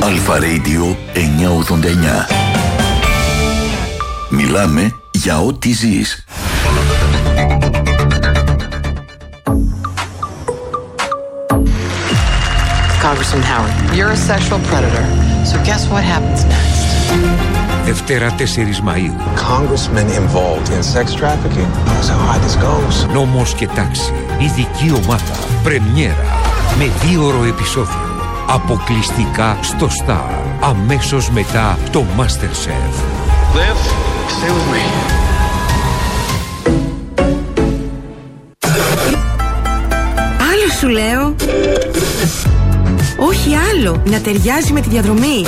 Αλφα Radio 989. Μιλάμε για ό,τι ζεις. Congressman Howard, you're a sexual predator. So guess what happens next? Δευτέρα 4 Μαΐου. Congressmen involved in sex trafficking. That's how high this goes. Νόμος και τάξη. Ειδική ομάδα. Πρεμιέρα. Με 2ωρο επεισόδιο. Αποκλειστικά στο Star. Αμέσως μετά το MasterChef. Liv, stay with me. Άλλο σου λέω. Όχι άλλο. Να ταιριάζει με τη διαδρομή.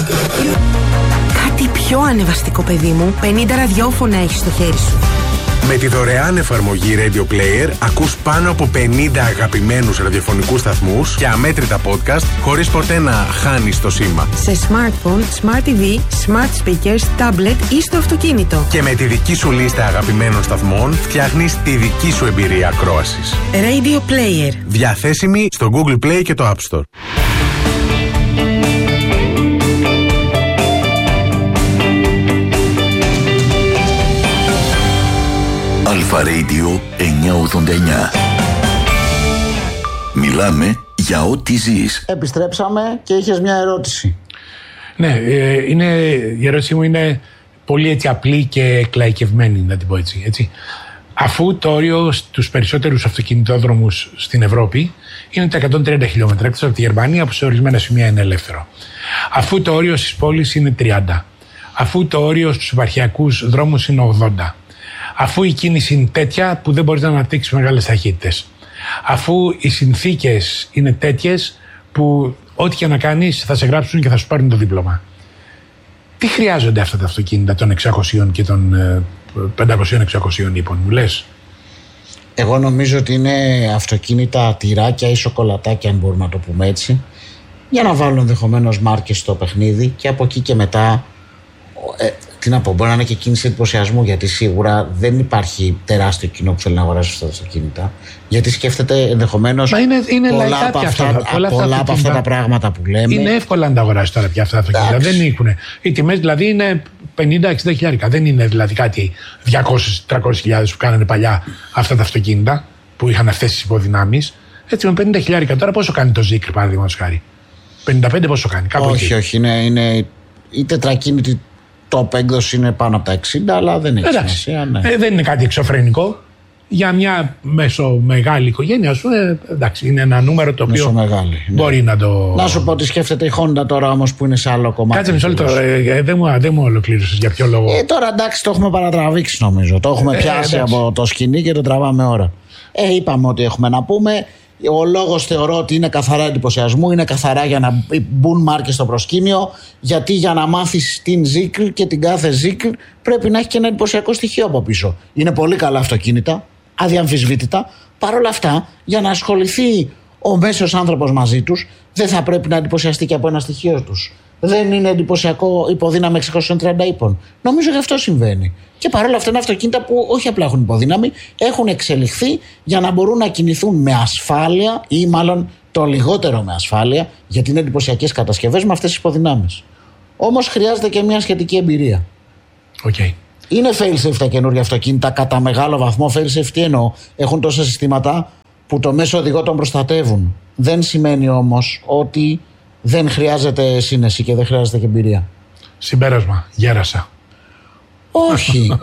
Κάτι πιο ανεβαστικό, παιδί μου. 50 ραδιόφωνα έχεις στο χέρι σου. Με τη δωρεάν εφαρμογή Radio Player ακούς πάνω από 50 αγαπημένους ραδιοφωνικούς σταθμούς και αμέτρητα podcast χωρίς ποτέ να χάνεις το σήμα. Σε smartphone, smart TV, smart speakers, tablet ή στο αυτοκίνητο. Και με τη δική σου λίστα αγαπημένων σταθμών φτιάχνεις τη δική σου εμπειρία ακρόασης. Radio Player. Διαθέσιμη στο Google Play και το App Store. Αλφα Radio 989. Μιλάμε για ό,τι ζεις. Επιστρέψαμε και είχες μια ερώτηση. Ναι, η ερώτησή μου είναι πολύ έτσι απλή και εκλαϊκευμένη, να την πω έτσι. Αφού το όριο στους περισσότερους αυτοκινητόδρομους στην Ευρώπη είναι τα 130 χιλιόμετρα, εκτός από τη Γερμανία που σε ορισμένα σημεία είναι ελεύθερο. Αφού το όριο στις πόλεις είναι 30. Αφού το όριο στους επαρχιακούς δρόμους είναι 80. Αφού η κίνηση είναι τέτοια που δεν μπορείς να αναπτύξεις μεγάλες ταχύτητες. Αφού οι συνθήκες είναι τέτοιες που ό,τι και να κάνεις θα σε γράψουν και θα σου πάρουν το δίπλωμα. Τι χρειάζονται αυτά τα αυτοκίνητα των 600 και των 500-600 ύπων, μου λες? Εγώ νομίζω ότι είναι αυτοκίνητα τυράκια ή σοκολατάκια, αν μπορούμε να το πούμε έτσι, για να βάλουν ενδεχομένως μάρκες στο παιχνίδι και από εκεί και μετά τι να πω, μπορεί να είναι και κίνηση εντυπωσιασμού, γιατί σίγουρα δεν υπάρχει τεράστιο κοινό που θέλει να αγοράσει αυτά τα αυτοκίνητα. Γιατί σκέφτεται ενδεχομένως πολλά από αυτά τα πράγματα που λέμε. Είναι εύκολα να τα αγοράσει τώρα πια αυτά τα αυτοκίνητα. Δεν έχουν. Οι τιμές δηλαδή είναι 50-60 χιλιάρικα. Δεν είναι δηλαδή κάτι 200-300 χιλιάδες που κάνανε παλιά αυτά τα αυτοκίνητα που είχαν αυτές τις υποδυνάμεις. Έτσι με 50 χιλιάρικα τώρα πόσο κάνει το Zikr, παραδείγματος χάρη? 55 πόσο κάνει? Όχι, είναι η τετρακίνητη. Το έκδοση είναι πάνω από τα 60, αλλά δεν έχει σημασία. Ναι. Δεν είναι κάτι εξωφρενικό. Για μια μεσομεγάλη οικογένεια, ας πούμε, εντάξει, είναι ένα νούμερο το οποίο μπορεί να το. Να σου πω ότι σκέφτεται η Honda τώρα όμως που είναι σε άλλο κομμάτι. Κάτσε μισό λεπτό. Δεν μου ολοκλήρωσες για ποιο λόγο. Τώρα εντάξει, το έχουμε παρατραβήξει νομίζω. Το έχουμε πιάσει από το σκηνή και το τραβάμε ώρα. Είπαμε ότι έχουμε να πούμε. Ο λόγος θεωρώ ότι είναι καθαρά εντυπωσιασμού, είναι καθαρά για να μπουν μάρκες στο προσκήνιο, γιατί για να μάθεις την Zikr και την κάθε Zikr πρέπει να έχει και ένα εντυπωσιακό στοιχείο από πίσω. Είναι πολύ καλά αυτοκίνητα, αδιαμφισβήτητα. Παρ' όλα αυτά, για να ασχοληθεί ο μέσος άνθρωπος μαζί τους, δεν θα πρέπει να εντυπωσιαστεί και από ένα στοιχείο τους. Δεν είναι εντυπωσιακό υποδύναμη 630 ύπων. Νομίζω ότι αυτό συμβαίνει. Και παρόλα αυτά είναι αυτοκίνητα που όχι απλά έχουν υποδύναμη, έχουν εξελιχθεί για να μπορούν να κινηθούν με ασφάλεια ή μάλλον το λιγότερο με ασφάλεια, γιατί είναι εντυπωσιακές κατασκευές με αυτές τις υποδυνάμεις. Όμως χρειάζεται και μια σχετική εμπειρία. Okay. Είναι fail-safe τα καινούργια αυτοκίνητα κατά μεγάλο βαθμό. Fail-safe τι εννοώ? Έχουν τόσα συστήματα που το μέσο οδηγό τον προστατεύουν. Δεν σημαίνει όμως ότι δεν χρειάζεται σύνεση και δεν χρειάζεται και εμπειρία. Συμπέρασμα, γέρασα. Όχι,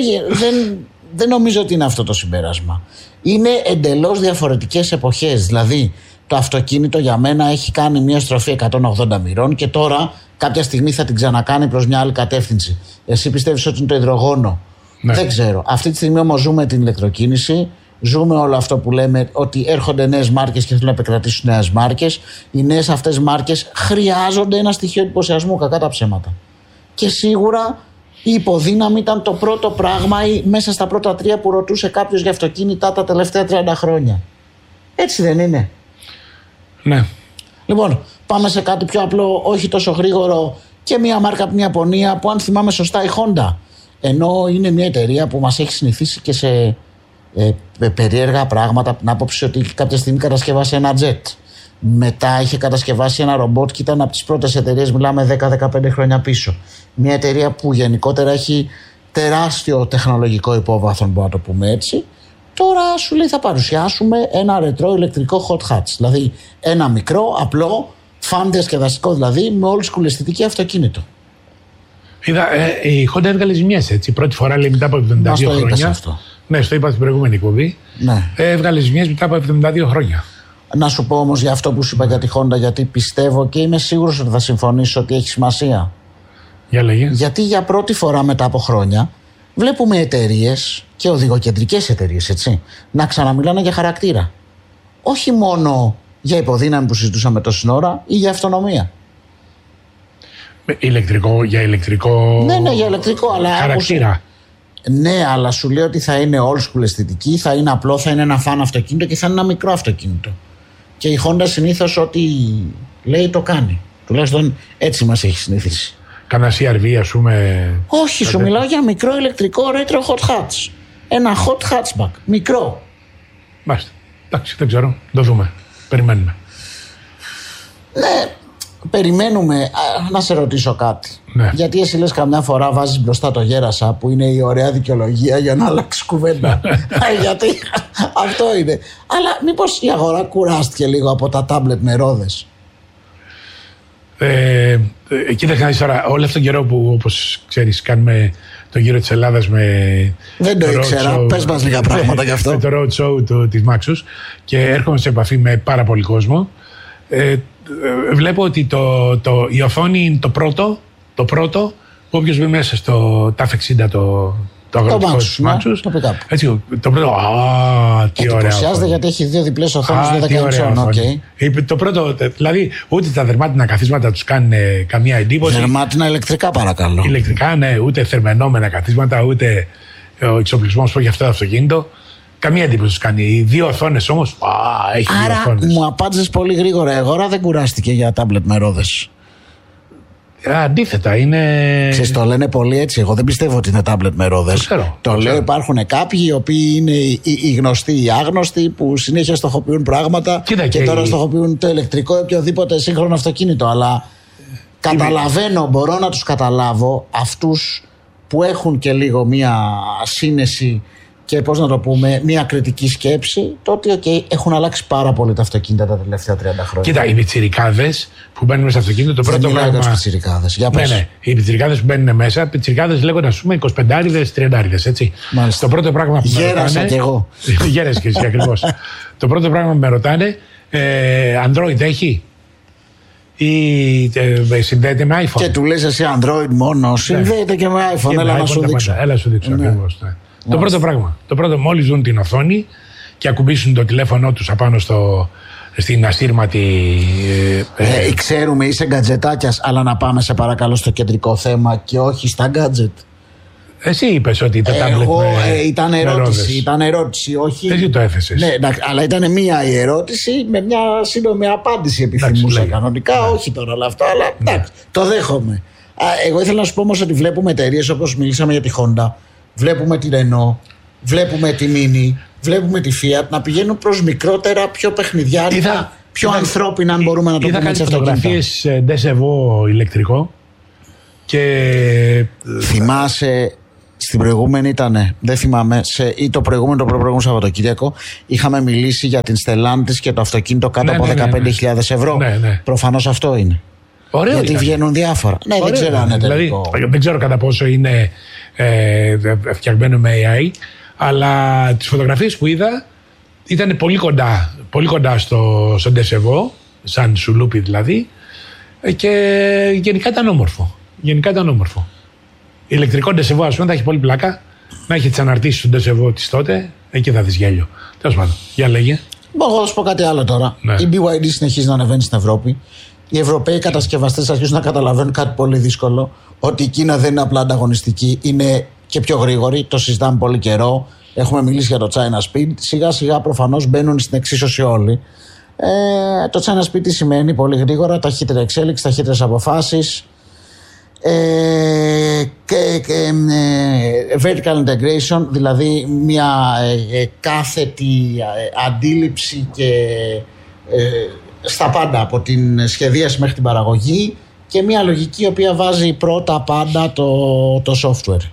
δεν νομίζω ότι είναι αυτό το συμπέρασμα. Είναι εντελώς διαφορετικές εποχές. Δηλαδή το αυτοκίνητο για μένα έχει κάνει μια στροφή 180 μοιρών και τώρα κάποια στιγμή θα την ξανακάνει προς μια άλλη κατεύθυνση. Εσύ πιστεύεις ότι είναι το υδρογόνο? Ναι. Δεν ξέρω. Αυτή τη στιγμή όμως ζούμε την ηλεκτροκίνηση. Ζούμε όλο αυτό που λέμε ότι έρχονται νέες μάρκες και θέλουν να επικρατήσουν νέες μάρκες. Οι νέες αυτές μάρκες χρειάζονται ένα στοιχείο εντυπωσιασμού, κακά τα ψέματα. Και σίγουρα η υποδύναμη ήταν το πρώτο πράγμα μέσα στα πρώτα 3 που ρωτούσε κάποιος για αυτοκίνητα τα τελευταία 30 χρόνια. Έτσι δεν είναι? Ναι. Λοιπόν, πάμε σε κάτι πιο απλό, όχι τόσο γρήγορο, και μια μάρκα από την Ιαπωνία που αν θυμάμαι σωστά η Honda. Ενώ είναι μια εταιρεία που μας έχει συνηθίσει και σε περίεργα πράγματα από την άποψη ότι κάποια στιγμή κατασκεύασε ένα jet. Μετά είχε κατασκευάσει ένα ρομπότ και ήταν από τις πρώτες εταιρείες, μιλάμε 10-15 χρόνια πίσω. Μια εταιρεία που γενικότερα έχει τεράστιο τεχνολογικό υπόβαθρο, μπορούμε να το πούμε έτσι. Τώρα σου λέει θα παρουσιάσουμε ένα ρετρό ηλεκτρικό hot hatch. Δηλαδή ένα μικρό, απλό, φαν διασκεδαστικό, δηλαδή με old school αισθητική αυτοκίνητο. Είδα, η Honda έβγαλε ζημιές, έτσι. Πρώτη φορά λέει μετά από 72 χρόνια. Αυτό. Ναι, στο είπα στην προηγούμενη εκπομπή. Ναι. Έβγαλε ζημιές μετά από 72 χρόνια. Να σου πω όμως για αυτό που σου είπα για τη Honda, γιατί πιστεύω και είμαι σίγουρος ότι θα συμφωνήσω ότι έχει σημασία. Για λέγε. Γιατί για πρώτη φορά μετά από χρόνια βλέπουμε εταιρείες και οδηγοκεντρικές εταιρείες, έτσι, να ξαναμιλάνε για χαρακτήρα. Όχι μόνο για υποδύναμη που συζητούσαμε τόση ώρα ή για αυτονομία. Για ηλεκτρικό. Ναι, για ηλεκτρικό, αλλά. Χαρακτήρα. Ναι, αλλά σου λέει ότι θα είναι old school αισθητική, θα είναι απλό, θα είναι ένα φαν αυτοκίνητο και θα είναι ένα μικρό αυτοκίνητο. Και η Honda συνήθως ό,τι λέει το κάνει. Τουλάχιστον έτσι μας έχει συνηθίσει. Κανένα CR-V, ας πούμε. Όχι, σου μιλάω για μικρό ηλεκτρικό retro hot hatch. Ένα hot hatchback, μικρό. Μάλιστα. Εντάξει, δεν ξέρω. Το δούμε. Περιμένουμε. Ναι, περιμένουμε. Να σε ρωτήσω κάτι. Ναι. Γιατί εσύ λες καμιά φορά βάζεις μπροστά το γέρασα, που είναι η ωραία δικαιολογία για να αλλάξει κουβέντα. Γιατί αυτό είναι. Αλλά μήπως η αγορά κουράστηκε λίγο από τα τάμπλετ με ρόδες? Κοίταξε τώρα, όλο αυτόν τον καιρό που, όπως ξέρεις, κάνουμε το γύρο της Ελλάδας με. Δεν το ήξερα. Πες μας λίγα πράγματα γι' αυτό. Με το road show της Maxus και έρχομαι σε επαφή με πάρα πολύ κόσμο. Βλέπω ότι η οθόνη είναι το πρώτο που όποιος μπει μέσα στο TAF 60 το αγροτικό της Maxus. Έτσι, το πρώτο. Τι ωραία. Εντυπωσιάζεται γιατί έχει δύο διπλές οθόνες 12 inch. Το πρώτο, δηλαδή ούτε τα δερμάτινα καθίσματα τους κάνουν καμία εντύπωση. Δερμάτινα ηλεκτρικά, παρακαλώ. Ηλεκτρικά, ναι, ούτε θερμενόμενα καθίσματα, ούτε ο εξοπλισμός που έχει αυτό το αυτοκίνητο. Καμία εντύπωση τους κάνει. Οι δύο οθόνες όμως, έχει δύο οθόνες. Άρα μου απάντησες πολύ γρήγορα. Η αγορά δεν κουράστηκε για τάμπλετ με ρόδες. Αντίθετα, είναι. Ξέρεις, το λένε πολύ έτσι. Εγώ δεν πιστεύω ότι είναι τάμπλετ με ρόδες. Το λέω, υπάρχουν κάποιοι οι οποίοι είναι οι γνωστοί, οι άγνωστοι, που συνέχεια στοχοποιούν πράγματα. Και τώρα στοχοποιούν το ηλεκτρικό ή οποιοδήποτε σύγχρονο αυτοκίνητο. Αλλά καταλαβαίνω, μπορώ να τους καταλάβω αυτούς που έχουν και λίγο μία σύνεση και πώς να το πούμε, μια κριτική σκέψη, το ότι έχουν αλλάξει πάρα πολύ τα αυτοκίνητα τα τελευταία 30 χρόνια. Κοίτα, οι πιτσιρικάδες που μπαίνουν μέσα στο αυτοκίνητο, το πρώτο πράγμα. Δεν πιτσιρικάδες. Για πες. Ναι, οι πιτσιρικάδες που μπαίνουν μέσα, πιτσιρικάδες λέγονται, ας πούμε, 25-30, 30, έτσι. Μάλιστα. Το πρώτο πράγμα που γέρασα με ρωτάνε. Κι εγώ. Γέρασε και εσύ ακριβώς. Το πρώτο πράγμα που με ρωτάνε, Android έχει ή συνδέεται με iPhone. Και του λες εσύ Android μόνο, συνδέεται και με iPhone. Έλα να σου δείξω. Έλα σου δείξω ακριβώς. Το πρώτο πράγμα. Το πρώτο, μόλις δουν την οθόνη και ακουμπήσουν το τηλέφωνο τους απάνω στην αστήρματη. Ξέρουμε, είσαι γκατζετάκιας, αλλά να πάμε σε παρακαλώ στο κεντρικό θέμα και όχι στα γκάτζετ. Εσύ είπες ότι τα τάμπλετ ήταν ερώτηση, όχι. Δεν το έθεσες. Ναι, αλλά ήταν μία η ερώτηση με μια σύντομη απάντηση επιθυμούσα κανονικά. Ναι. Όχι τώρα όλα αυτά, αλλά εντάξει, το δέχομαι. Εγώ ήθελα να σου πω όμως ότι βλέπουμε εταιρείες όπως μιλήσαμε για τη Honda. Βλέπουμε τη Renault, βλέπουμε τη Mini, βλέπουμε τη Fiat να πηγαίνουν προς μικρότερα, πιο παιχνιδιάρικα, πιο ανθρώπινα, αν μπορούμε να το πούμε έτσι αυτοκίνητα. Φωτογραφίες Ντεσεβό ηλεκτρικό και. Θυμάσαι, στην προηγούμενη ήταν, δεν θυμάμαι, ή το προηγούμενο Σαββατοκύριακο, είχαμε μιλήσει για την Stellantis και το αυτοκίνητο κάτω από 15.000 ευρώ. Ναι. Προφανώς αυτό είναι. Ωραίο. Γιατί ήταν. Βγαίνουν διάφορα. Ναι, δεν ξέρω αν είναι τελικό. Δηλαδή, δεν ξέρω κατά πόσο είναι φτιαγμένο με AI, αλλά τις φωτογραφίες που είδα ήταν πολύ κοντά στο Ντεσεβό, σαν σουλούπι δηλαδή, και γενικά ήταν όμορφο. Ηλεκτρικό Ντεσεβό, ας πούμε, θα έχει πολύ πλάκα. Να έχει τις αναρτήσεις του Ντεσεβό της τότε, εκεί θα δεις γέλιο. Τέλος πάντων, για λέγε. Μπορώ να σου πω κάτι άλλο τώρα. Ναι. Η BYD συνεχίζει να ανεβαίνει στην Ευρώπη. Οι Ευρωπαίοι κατασκευαστές αρχίζουν να καταλαβαίνουν κάτι πολύ δύσκολο. Ότι η Κίνα δεν είναι απλά ανταγωνιστική, είναι και πιο γρήγορη. Το συζητάμε πολύ καιρό. Έχουμε μιλήσει για το China Speed. Σιγά σιγά προφανώς μπαίνουν στην εξίσωση όλοι. Το China Speed τι σημαίνει? Πολύ γρήγορα, ταχύτερη εξέλιξη, ταχύτερες αποφάσεις. Vertical integration, δηλαδή μια κάθετη αντίληψη και στα πάντα, από την σχεδίαση μέχρι την παραγωγή, και μια λογική η οποία βάζει πρώτα πάντα το software.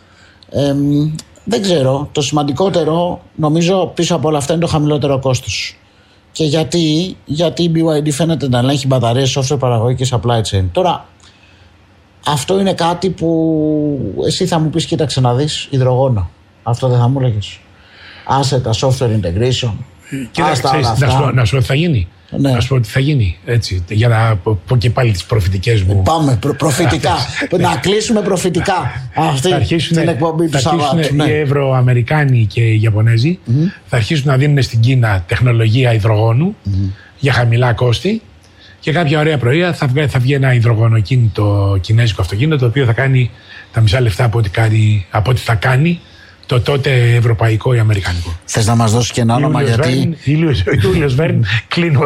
Δεν ξέρω, το σημαντικότερο νομίζω πίσω από όλα αυτά είναι το χαμηλότερο κόστος. Και γιατί η BYD φαίνεται να ελέγχει μπαταρίες, software, παραγωγή και supply chain. Τώρα, αυτό είναι κάτι που εσύ θα μου πεις, κοίταξε να δεις, υδρογόνο. Αυτό δεν θα μου έλεγες? Άσε τα software integration. Κοίταξε, να σου πω τι θα γίνει. Ναι. Να σου πω τι θα γίνει. Έτσι, για να πω και πάλι τις προφητικές μου. Πάμε προφητικά. Να κλείσουμε προφητικά αυτή την εκπομπή του Σαββάτου. Οι Ευρωαμερικάνοι και οι Ιαπωνέζοι θα αρχίσουν να δίνουν στην Κίνα τεχνολογία υδρογόνου για χαμηλά κόστη. Και κάποια ωραία πρωία θα βγει ένα υδρογονοκίνητο κινέζικο αυτοκίνητο, το οποίο θα κάνει τα μισά λεφτά από ό,τι θα κάνει το τότε ευρωπαϊκό ή αμερικανικό. Θες να μας δώσεις και ένα όνομα? Γιατί Ιούλιος Βέρν, κλείνω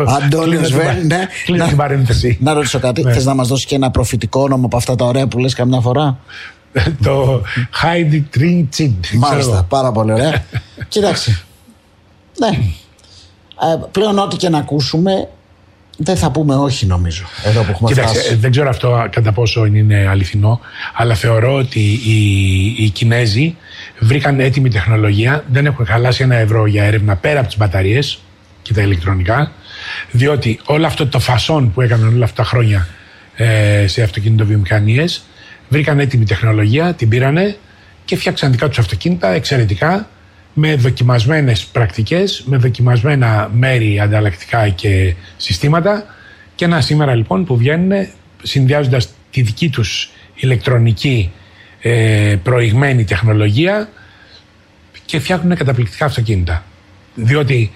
την παρένθεση. Να ρωτήσω κάτι, θες να μας δώσεις και ένα προφητικό όνομα από αυτά τα ωραία που λες καμιά φορά? Το Heidi Trin Chin. Μάλιστα, πάρα πολύ ωραία. Κοίταξε, ναι, πλέον ό,τι και να ακούσουμε δεν θα πούμε όχι, νομίζω, εδώ που έχουμε φτάσει. Δεν ξέρω αυτό κατά πόσο είναι αληθινό, αλλά θεωρώ ότι οι Κινέζοι βρήκαν έτοιμη τεχνολογία, δεν έχουν χαλάσει €1 για έρευνα πέρα από τις μπαταρίες και τα ηλεκτρονικά, διότι όλο αυτό το φασόν που έκαναν όλα αυτά τα χρόνια σε αυτοκινητοβιομηχανίες, βρήκαν έτοιμη τεχνολογία, την πήρανε και φτιάξαν δικά τους αυτοκίνητα εξαιρετικά, με δοκιμασμένες πρακτικές, με δοκιμασμένα μέρη ανταλλακτικά και συστήματα, και ένα σήμερα λοιπόν που βγαίνουν συνδυάζοντας τη δική τους ηλεκτρονική προηγμένη τεχνολογία και φτιάχνουν καταπληκτικά αυτοκίνητα. Διότι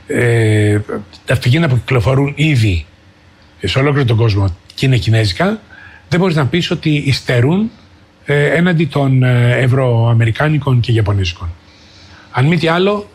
τα αυτοκίνητα που κυκλοφορούν ήδη σε ολόκληρο τον κόσμο και είναι κινέζικα, δεν μπορείς να πεις ότι υστερούν έναντι των ευρωαμερικάνικων και ιαπωνέζικων. Αν μη τι άλλο,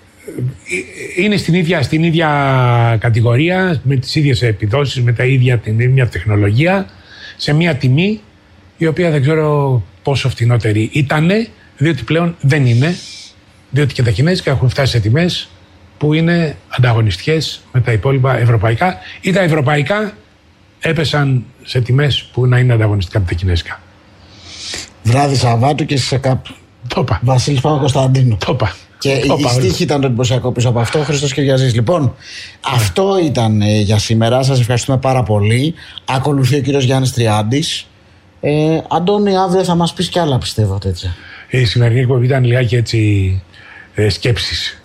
είναι στην ίδια κατηγορία, με τις ίδιες επιδόσεις, με την ίδια τεχνολογία, σε μια τιμή η οποία δεν ξέρω πόσο φτηνότερη ήτανε, διότι πλέον δεν είναι, διότι και τα κινέζικα έχουν φτάσει σε τιμές που είναι ανταγωνιστικές με τα υπόλοιπα ευρωπαϊκά, ή τα ευρωπαϊκά έπεσαν σε τιμές που να είναι ανταγωνιστικά με τα κινέζικα. Βράδυ Σαββάτου και σε κάπου. Τόπα. Βασίλης Παπακοσταντίνου. Τόπα. Και η στίχη ήταν το εντυπωσιακό πίσω από αυτό. Χριστός Κυριαζής. Λοιπόν, αυτό ήταν για σήμερα. Σας ευχαριστούμε πάρα πολύ. Ακολουθεί ο κύριος Γιάννης Τριάντης. Αντώνη, αύριο θα μας πεις κι άλλα, πιστεύω, τέτοια. Η σημερινή εκπομπή ήταν λιγάκι έτσι σκέψεις.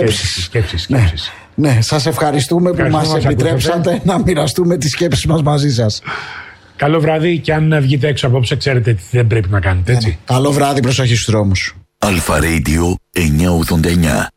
Ναι, σας ευχαριστούμε που μας επιτρέψατε να μοιραστούμε τις σκέψεις μας μαζί σας. Καλό βράδυ, και αν βγείτε έξω απόψε, ξέρετε τι δεν πρέπει να κάνετε, έτσι. Καλό βράδυ, προσοχή στους δρόμους. Αλφα Radio 989.